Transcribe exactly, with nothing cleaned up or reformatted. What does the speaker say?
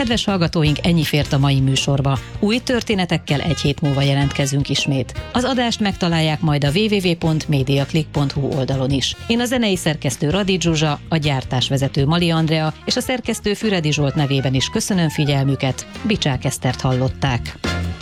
Kedves hallgatóink, ennyi fért a mai műsorba. Új történetekkel egy hét múlva jelentkezünk ismét. Az adást megtalálják majd a double-u double-u double-u pont mediaclick pont hu oldalon is. Én a zenei szerkesztő Radi Zsuzsa, a gyártásvezető Mali Andrea és a szerkesztő Füredi Zsolt nevében is köszönöm figyelmüket. Bicsák Esztert hallották.